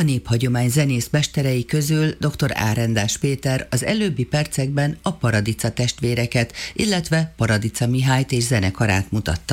néphagyomány zenész mesterei közül dr. Árendás Péter az előbbi percekben a Paradica testvéreket, illetve Paradica Mihályt és zenekarát mutatta